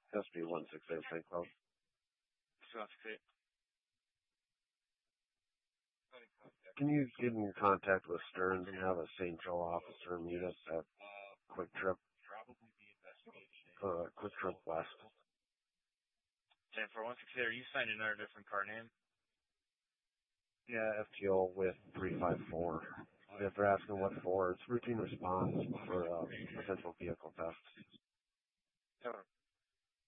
SB 168 St. Cloud. 168. Can you get in contact with Stearns and have a St. Joe officer meet us at Quick Trip West? 10-4, 168. Are you signing under a different car name? Yeah, FTO with 354. If they're asking what for, it's routine response for potential vehicle theft.